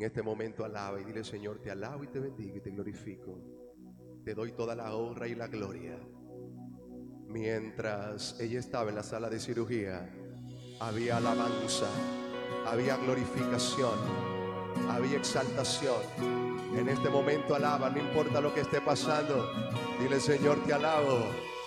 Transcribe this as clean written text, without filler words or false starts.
En este momento alaba y dile: Señor, te alabo y te bendigo y te glorifico. Te doy toda la honra y la gloria. Mientras ella estaba en la sala de cirugía, había alabanza, había glorificación, había exaltación. En este momento alaba, no importa lo que esté pasando. Dile: Señor, te alabo.